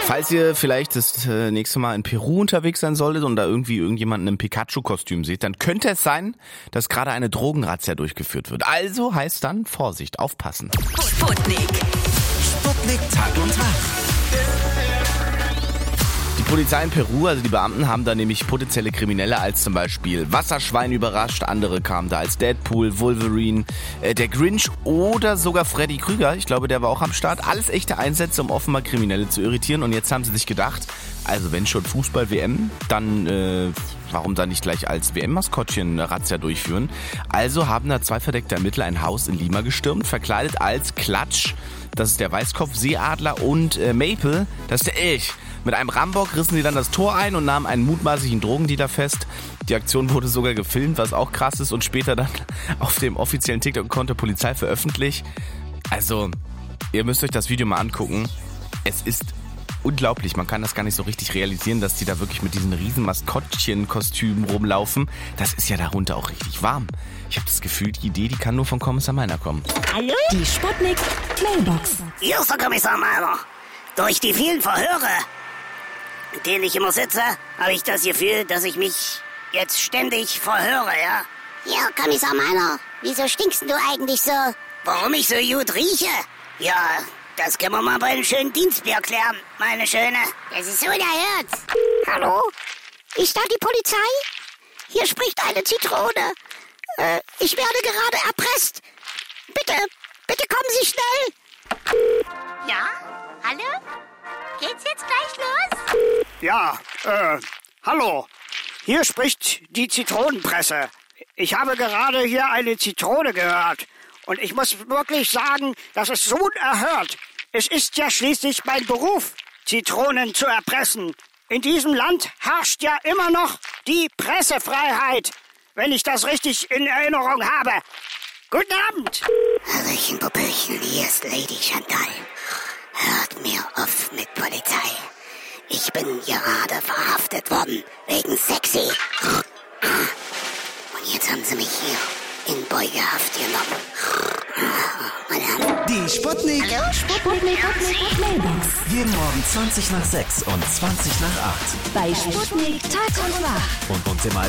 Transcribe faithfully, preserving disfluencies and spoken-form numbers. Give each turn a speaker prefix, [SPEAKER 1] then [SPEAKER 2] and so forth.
[SPEAKER 1] Falls ihr vielleicht das äh, nächste Mal in Peru unterwegs sein solltet und da irgendwie irgendjemanden im Pikachu-Kostüm seht, dann könnte es sein, dass gerade eine Drogenrazzia durchgeführt wird. Also heißt dann Vorsicht, aufpassen.
[SPEAKER 2] Sputnik.
[SPEAKER 3] Sputnik Tag und Tag.
[SPEAKER 1] Die Polizei in Peru, also die Beamten, haben da nämlich potenzielle Kriminelle als zum Beispiel Wasserschwein überrascht. Andere kamen da als Deadpool, Wolverine, äh, der Grinch oder sogar Freddy Krüger. Ich glaube, der war auch am Start. Alles echte Einsätze, um offenbar Kriminelle zu irritieren. Und jetzt haben sie sich gedacht, also wenn schon Fußball-W M, dann äh, warum dann nicht gleich als W M-Maskottchen eine Razzia durchführen? Also haben da zwei verdeckte Ermittler ein Haus in Lima gestürmt, verkleidet als Klatsch. Das ist der Weißkopf-Seeadler und äh, Maple, das ist der Elch. Mit einem Rambock rissen sie dann das Tor ein und nahmen einen mutmaßlichen Drogendealer fest. Die Aktion wurde sogar gefilmt, was auch krass ist und später dann auf dem offiziellen TikTok-Account der Polizei veröffentlicht. Also, ihr müsst euch das Video mal angucken. Es ist unglaublich, man kann das gar nicht so richtig realisieren, dass die da wirklich mit diesen riesen Maskottchen-Kostümen rumlaufen. Das ist ja darunter auch richtig warm. Ich habe das Gefühl, die Idee, die kann nur von Kommissar Meiner kommen.
[SPEAKER 2] Hallo? Die Sputnik Mailbox.
[SPEAKER 4] Hier ist der Kommissar Meiner. Durch die vielen Verhöre, in denen ich immer sitze, habe ich das Gefühl, dass ich mich jetzt ständig verhöre, ja?
[SPEAKER 5] Ja, Kommissar Meiner, wieso stinkst du eigentlich so?
[SPEAKER 4] Warum ich so gut rieche? Ja, das können wir mal bei einem schönen Dienstbier klären, meine Schöne.
[SPEAKER 5] Das ist unerhört. Hallo? Ist da die Polizei? Hier spricht eine Zitrone. Äh, ich werde gerade erpresst. Bitte, bitte kommen Sie schnell.
[SPEAKER 6] Ja? Hallo? Geht's jetzt gleich los?
[SPEAKER 7] Ja, äh, hallo. Hier spricht die Zitronenpresse. Ich habe gerade hier eine Zitrone gehört. Und ich muss wirklich sagen, das ist so unerhört. Es ist ja schließlich mein Beruf, Zitronen zu erpressen. In diesem Land herrscht ja immer noch die Pressefreiheit, wenn ich das richtig in Erinnerung habe. Guten Abend.
[SPEAKER 4] Hallöchen, Popöchen, hier ist Lady Chantal. Hört mir auf mit Polizei. Ich bin gerade verhaftet worden, wegen sexy. Und jetzt haben sie mich hier in Beugehaft genommen. Meine
[SPEAKER 3] Die Sputnik.
[SPEAKER 2] Hallo? Sputnik Mailbox.
[SPEAKER 3] Jeden Morgen zwanzig nach sechs und zwanzig nach acht.
[SPEAKER 2] Bei Sputnik Tag und Wach.
[SPEAKER 3] Und uns immer